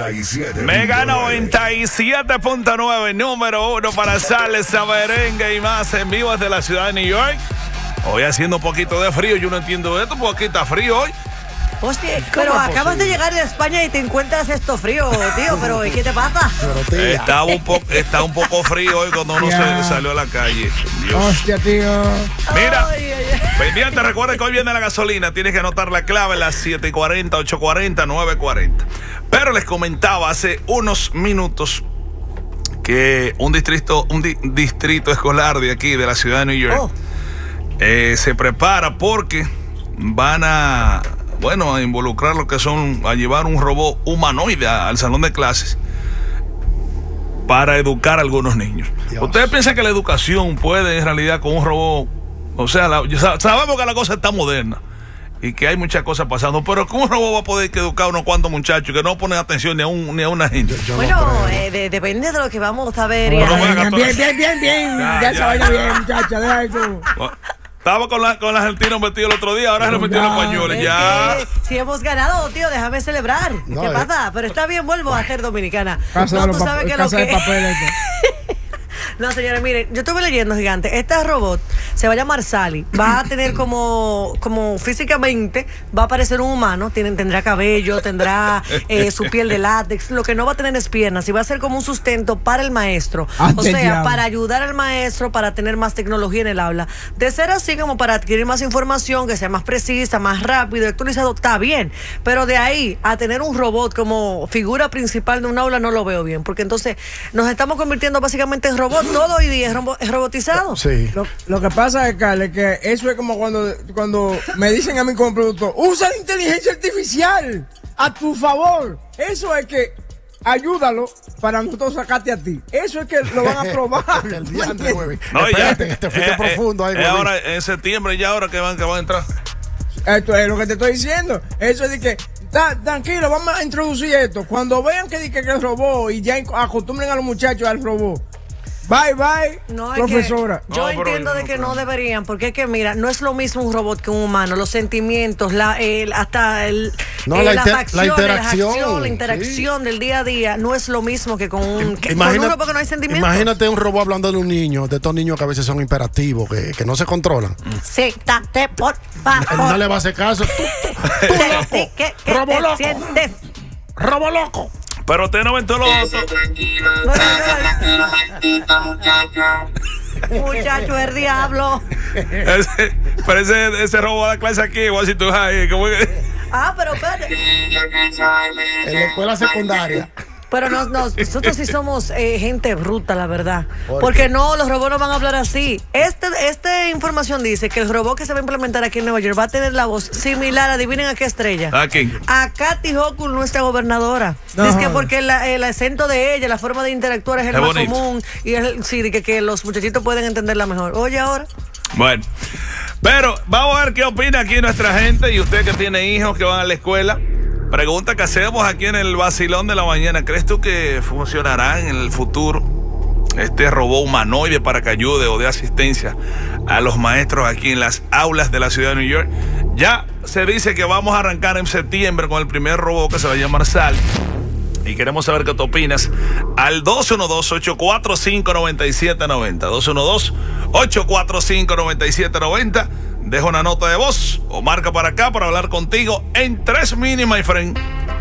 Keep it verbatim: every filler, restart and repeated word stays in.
noventa y siete. Mega noventa y siete punto nueve, número uno para salsa, merengue y más en vivo desde la ciudad de New York. Hoy haciendo un poquito de frío, yo no entiendo esto, porque aquí está frío hoy. Hostia, pero acabas de llegar de España y te encuentras esto frío, tío, pero ¿qué te pasa? Está un, po está un poco frío hoy cuando uno se salió a la calle. Dios. Hostia, tío. Mira, ay, ay, ay. pendiente, recuerda que hoy viene la gasolina. Tienes que anotar la clave, las siete y cuarenta, ocho y cuarenta, nueve y cuarenta. Pero les comentaba hace unos minutos que un distrito, un di distrito escolar de aquí, de la ciudad de New York, oh. eh, se prepara porque van a... bueno, a involucrar lo que son, a llevar un robot humanoide al salón de clases para educar a algunos niños. Dios. ¿Ustedes piensan que la educación puede en realidad con un robot? O sea, la, sabemos que la cosa está moderna y que hay muchas cosas pasando, pero ¿cómo un robot va a poder educar a unos cuantos muchachos que no ponen atención ni a, un, ni a una gente? Yo, yo bueno, no eh, de, depende de lo que vamos a ver. Bueno, bien, bien, bien, bien, bien. Ya, ya, ya se vaya bien, muchacha, deja eso. Bueno, estaba con la, con la argentina metido el otro día, ahora se lo metieron los españoles. Ya. Si hemos ganado, tío, déjame celebrar. No, ¿qué eh. pasa? Pero está bien, vuelvo a ser dominicana. Casa no, tú sabes que lo que... de papel, No, señores, miren, yo estuve leyendo, gigante. Este robot se va a llamar Sally. Va a tener como, como físicamente, va a parecer un humano. Tiene, tendrá cabello, tendrá eh, su piel de látex. Lo que no va a tener es piernas. Y va a ser como un sustento para el maestro. O sea, para ayudar al maestro, para tener más tecnología en el aula. De ser así, como para adquirir más información, que sea más precisa, más rápido, actualizado, está bien. Pero de ahí a tener un robot como figura principal de un aula, no lo veo bien. Porque entonces nos estamos convirtiendo básicamente en robots. Todo hoy día es, robo es robotizado. Sí. Lo, lo que pasa es, Carles, que eso es como cuando, cuando me dicen a mí como productor, usa la inteligencia artificial a tu favor. Eso es que ayúdalo para nosotros sacarte a ti. Eso es que lo van a probar. El día antes, no, ya, te fuiste eh, profundo ahí. Eh, ahora, en septiembre, ya ahora que van, que van a entrar. Esto es lo que te estoy diciendo. Eso es de que Da, tranquilo, vamos a introducir esto. Cuando vean que, que, que el robot y ya acostumbren a los muchachos al robot. Bye, bye, no, profesora. Yo no, entiendo de que no deberían, porque es que, mira, no es lo mismo un robot que un humano. Los sentimientos, la, el, hasta el, no, eh, la, las inter acciones, la interacción, las acciones, la interacción sí. del día a día no es lo mismo que con un que Imagina, con uno porque no hay sentimientos. Imagínate un robot hablando de un niño, de estos niños que a veces son imperativos, que, que no se controlan. Siéntate, por favor. No le va a hacer caso. Tú, tú loco. ¿Qué, qué robo loco. Sientes? Robo loco. Pero usted no ven todos los otros. Muchacho, el diablo. Ese, pero ese, ese robo a la clase aquí, Washington High. ¿Cómo que? Ah, pero espérate. En la escuela secundaria. Pero no, no, nosotros sí somos eh, gente bruta, la verdad. ¿Por Porque qué? no, los robots no van a hablar así. Este, esta información dice que el robot que se va a implementar aquí en Nueva York va a tener la voz similar, adivinen a qué estrella. ¿A quién? A Kathy Hochul, nuestra gobernadora. No. Es que porque la, el acento de ella, la forma de interactuar es el es más bonito. común. Y es, sí, que, que los muchachitos pueden entenderla mejor. Oye, ahora. Bueno, pero vamos a ver qué opina aquí nuestra gente y usted que tiene hijos que van a la escuela. Pregunta que hacemos aquí en el vacilón de la mañana. ¿Crees tú que funcionará en el futuro este robot humanoide para que ayude o dé asistencia a los maestros aquí en las aulas de la ciudad de New York? Ya se dice que vamos a arrancar en septiembre con el primer robot que se va a llamar Sally. Y queremos saber qué te opinas al dos uno dos, ocho cuatro cinco, nueve siete nueve cero. dos uno dos, ocho cuatro cinco, nueve siete nueve cero. Deja una nota de voz o marca para acá para hablar contigo en tres mini, my friend.